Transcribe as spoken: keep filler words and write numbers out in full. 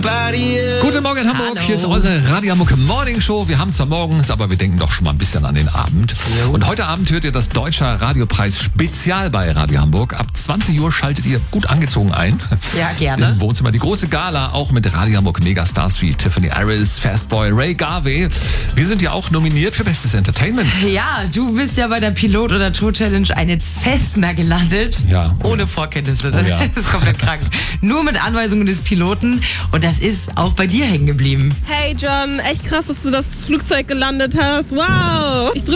Guten Morgen Hamburg, Hallo. Hier ist eure Radio Hamburg Morning Show. Wir haben zwar morgens, aber wir denken doch schon mal ein bisschen an den Abend. Jo. Und heute Abend hört ihr das Deutsche Radiopreis Spezial bei Radio Hamburg. Ab zwanzig Uhr schaltet ihr gut angezogen ein. Ja, gerne. Im Wohnzimmer die große Gala, auch mit Radio Hamburg Megastars wie Tiffany Harris, Fastboy, Ray Garvey. Wir sind ja auch nominiert für Bestes Entertainment. Ja, du bist ja bei der Pilot- oder Tour-Challenge eine Cessna gelandet. Ja. Ohne Vorkenntnisse. Oh ja. Das ist komplett krank. Nur mit Anweisungen des Piloten. Und das ist auch bei dir hängen geblieben. Hey John, echt krass, dass du das Flugzeug gelandet hast. Wow! Ich drück